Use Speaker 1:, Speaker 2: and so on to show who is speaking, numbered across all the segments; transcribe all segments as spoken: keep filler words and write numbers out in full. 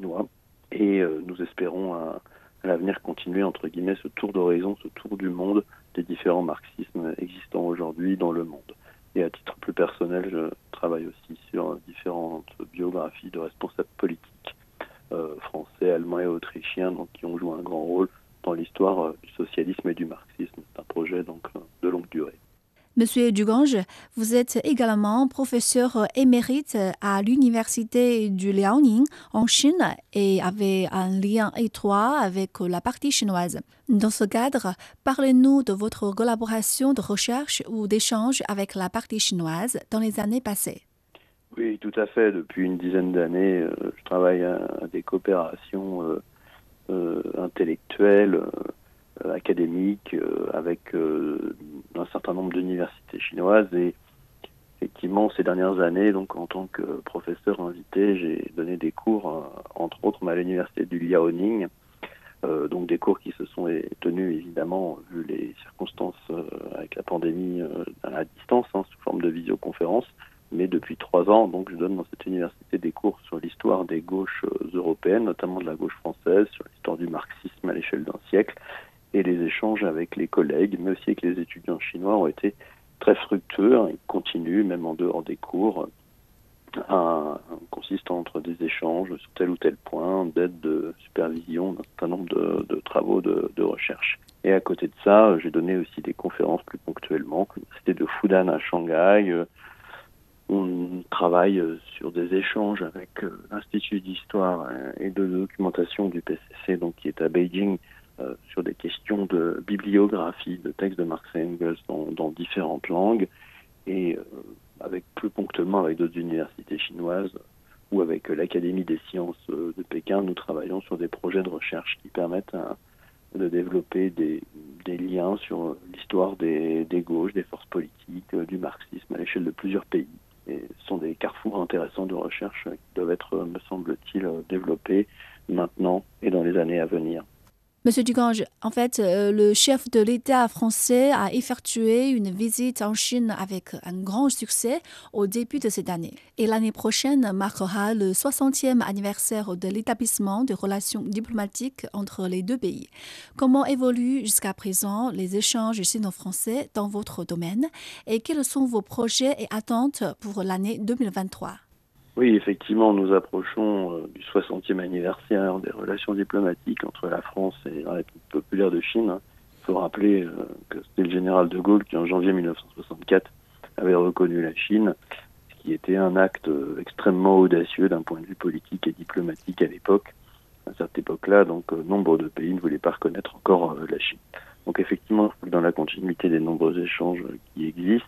Speaker 1: chinois. Et euh, nous espérons à, à l'avenir continuer, entre guillemets, ce tour d'horizon, ce tour du monde des différents marxismes existants aujourd'hui dans le monde. Et à titre plus personnel, je travaille aussi sur différentes biographies de responsables politiques euh, français, allemands et autrichiens, donc, qui ont joué un grand rôle dans l'histoire euh, du socialisme et du marxisme. C'est un projet donc de longue durée.
Speaker 2: Monsieur Dugange, vous êtes également professeur émérite à l'université du Liaoning en Chine et avez un lien étroit avec la partie chinoise. Dans ce cadre, parlez-nous de votre collaboration de recherche ou d'échange avec la partie chinoise dans les années passées.
Speaker 1: Oui, tout à fait. Depuis une dizaine d'années, euh, je travaille à, à des coopérations euh, euh, intellectuelles, euh, académiques, euh, avec euh, un certain nombre d'universités chinoises. Et effectivement, ces dernières années, donc en tant que professeur invité, j'ai donné des cours, euh, entre autres, à l'université du Liaoning. Euh, donc des cours qui se sont tenus, évidemment, vu les circonstances euh, avec la pandémie euh, à la distance, hein, sous forme de visioconférence. Mais depuis trois ans, donc, je donne dans cette université des cours sur l'histoire des gauches euh, européennes, notamment de la gauche française, sur l'histoire du marxisme à l'échelle d'un siècle. Et les échanges avec les collègues, mais aussi avec les étudiants chinois, ont été très fructueux. Hein, ils continuent, même en dehors des cours, à, consistant entre des échanges sur tel ou tel point, d'aide de supervision d'un certain nombre de, de travaux de, de recherche. Et à côté de ça, j'ai donné aussi des conférences plus ponctuellement. C'était de Fudan à Shanghai. On travaille sur des échanges avec l'Institut d'histoire et de documentation du P C C, donc qui est à Beijing, euh, sur des questions de bibliographie de textes de Marx et Engels dans, dans différentes langues, et euh, avec plus ponctuellement avec d'autres universités chinoises ou avec l'Académie des sciences de Pékin, nous travaillons sur des projets de recherche qui permettent à, de développer des, des liens sur l'histoire des, des gauches, des forces politiques, du marxisme à l'échelle de plusieurs pays. Et ce sont des carrefours intéressants de recherche qui doivent être, me semble-t-il, développés maintenant et dans les années à venir.
Speaker 2: Monsieur Dugange, en fait, euh, le chef de l'État français a effectué une visite en Chine avec un grand succès au début de cette année. Et l'année prochaine marquera le soixantième anniversaire de l'établissement de relations diplomatiques entre les deux pays. Comment évoluent jusqu'à présent les échanges sino-français dans votre domaine et quels sont vos projets et attentes pour l'année deux mille vingt-trois?
Speaker 1: Oui, effectivement, nous approchons euh, du soixantième anniversaire des relations diplomatiques entre la France et la République populaire de Chine. Il faut rappeler euh, que c'était le général de Gaulle qui, en janvier mille neuf cent soixante-quatre, avait reconnu la Chine, ce qui était un acte euh, extrêmement audacieux d'un point de vue politique et diplomatique à l'époque. À cette époque-là, donc, euh, nombre de pays ne voulaient pas reconnaître encore euh, la Chine. Donc, effectivement, dans la continuité des nombreux échanges qui existent,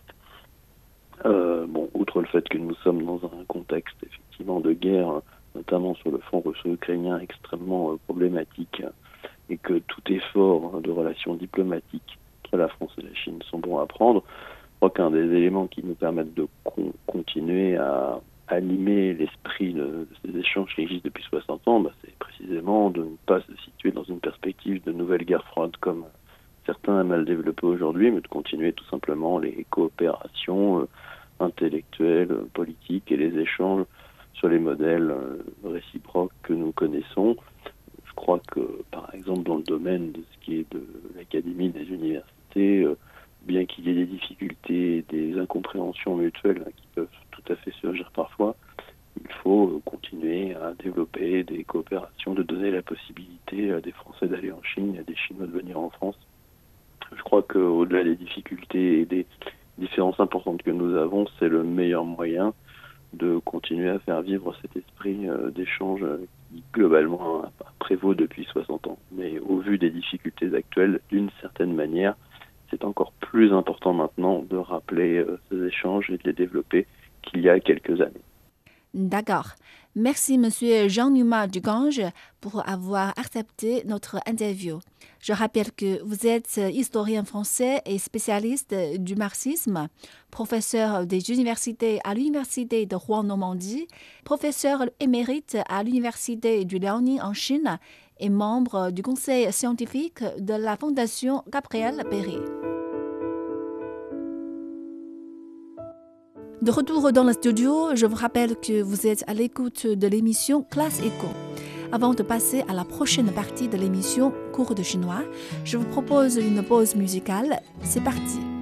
Speaker 1: Euh, bon, outre le fait que nous sommes dans un contexte effectivement de guerre, notamment sur le front russo-ukrainien extrêmement euh, problématique, et que tout effort hein, de relations diplomatiques entre la France et la Chine sont bons à prendre, je crois qu'un des éléments qui nous permettent de con- continuer à animer l'esprit de, de ces échanges qui existent depuis soixante ans, bah, c'est précisément de ne pas se situer dans une perspective de nouvelle guerre froide comme certains aiment à le développer aujourd'hui, mais de continuer tout simplement les coopérations euh, intellectuelles, euh, politiques et les échanges sur les modèles euh, réciproques que nous connaissons. Je crois que, par exemple, dans le domaine de ce qui est de l'académie, des universités, euh, bien qu'il y ait des difficultés, des incompréhensions mutuelles hein, qui peuvent tout à fait surgir parfois, il faut euh, continuer à développer des coopérations, de donner la possibilité à des Français d'aller en Chine et à des Chinois de venir en France. Je crois qu'au-delà des difficultés et des différences importantes que nous avons, c'est le meilleur moyen de continuer à faire vivre cet esprit euh, d'échange qui, globalement, prévaut depuis soixante ans. Mais au vu des difficultés actuelles, d'une certaine manière, c'est encore plus important maintenant de rappeler euh, ces échanges et de les développer qu'il y a quelques années.
Speaker 2: D'accord. Merci, Monsieur Jean-Numa Dugange, pour avoir accepté notre interview. Je rappelle que vous êtes historien français et spécialiste du marxisme, professeur des universités à l'Université de Rouen-Normandie, professeur émérite à l'Université du Liaoning en Chine et membre du conseil scientifique de la Fondation Gabriel Péri. De retour dans le studio, je vous rappelle que vous êtes à l'écoute de l'émission Classe Éco. Avant de passer à la prochaine partie de l'émission Cours de chinois, je vous propose une pause musicale. C'est parti!